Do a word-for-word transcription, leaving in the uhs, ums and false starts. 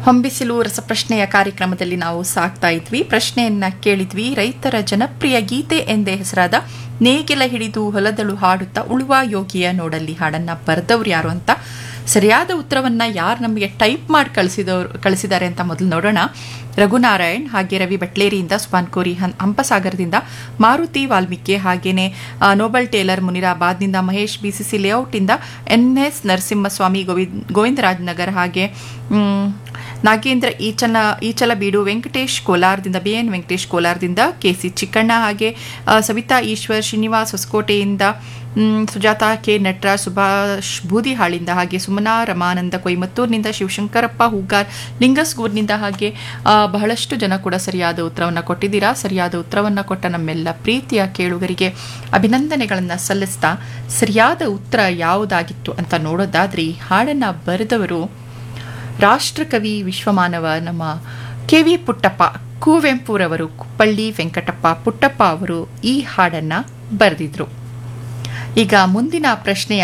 ಹೊಂಬಿಸಿಲು ರಸಪ್ರಶ್ನೆಯ ಕಾರ್ಯಕ್ರಮದಲ್ಲಿ ನಾವು ಸಾಕ್ತಾ ಇದ್ವಿ. ಪ್ರಶ್ನೆಯನ್ನ ಕೇಳಿದ್ವಿ. ರೈತರ ಜನಪ್ರಿಯ ಗೀತೆ ಎಂದೇ ಹೆಸರಾದ ನೇಗಿಲ ಹಿಡಿದು ಹೊಲದಳು ಹಾಡುತ್ತಾ ಉಳುವ ಯೋಗಿಯ ನೋಡಲ್ಲಿ ಹಾಡನ್ನ ಬರೆದವ್ರು ಯಾರು ಅಂತ. ಸರಿಯಾದ ಉತ್ತರವನ್ನ ಯಾರು ನಮಗೆ ಟೈಪ್ ಮಾಡಿ ಕಳಿಸಿದವರು ಕಳಿಸಿದ್ದಾರೆ ಅಂತ ಮೊದಲು ನೋಡೋಣ. ರಘುನಾರಾಯಣ್, ಹಾಗೆ ರವಿ ಬಟ್ಲೇರಿಯಿಂದ, ಸುಭಾನ್ ಕೋರಿ ಹಂಪಸಾಗರದಿಂದ, ಮಾರುತಿ ವಾಲ್ಮೀಕಿ, ಹಾಗೇನೆ Nobel Taylor ಮುನಿರಾಬಾದ್ನಿಂದ, Mahesh BCC ಲೇಔಟಿಂದ, N S Narasimhaswamy Govind Govindaraj Nagar, ಹಾಗೆ Nagendra ಈಚಲ Eechalabeedu, Venkatesh ಕೋಲಾರದಿಂದ, B N Venkatesh ಕೋಲಾರದಿಂದ, K C Chikkanna, ಹಾಗೆ ಸವಿತಾ ಈಶ್ವರ್, ಶ್ರೀನಿವಾಸ್ ಹೊಸಕೋಟೆಯಿಂದ, ಸುಜಾತಾ ಕೆ ನಟರಾಜ್, ಸುಭಾಷ್ ಬೂದಿಹಾಳಿಂದ, ಹಾಗೆ ಸುಮನಾ ರಮಾನಂದ ಕೊಯಮತ್ತೂರಿನಿಂದ, ಶಿವಶಂಕರಪ್ಪ ಹೂಗಾರ್ ಲಿಂಗಸ್ಗೂರ್ನಿಂದ, ಹಾಗೆ ಬಹಳಷ್ಟು ಜನ ಕೂಡ ಸರಿಯಾದ ಉತ್ತರವನ್ನು ಕೊಟ್ಟಿದ್ದೀರಾ. ಸರಿಯಾದ ಉತ್ತರವನ್ನು ಕೊಟ್ಟ ನಮ್ಮೆಲ್ಲ ಪ್ರೀತಿಯ ಕೇಳುಗರಿಗೆ ಅಭಿನಂದನೆಗಳನ್ನು ಸಲ್ಲಿಸ್ತಾ, ಸರಿಯಾದ ಉತ್ತರ ಯಾವುದಾಗಿತ್ತು ಅಂತ ನೋಡೋದಾದ್ರೆ ಹಾಡನ್ನು ಬರೆದವರು ರಾಷ್ಟ್ರಕವಿ ವಿಶ್ವಮಾನವ ನಮ್ಮ ಕೆ ವಿ ಪುಟ್ಟಪ್ಪ, ಕುವೆಂಪುರವರು, ಕುಪ್ಪಳ್ಳಿ ವೆಂಕಟಪ್ಪ ಪುಟ್ಟಪ್ಪ ಅವರು ಈ ಹಾಡನ್ನು ಬರೆದಿದ್ರು. ಈಗ ಮುಂದಿನ ಪ್ರಶ್ನೆಯ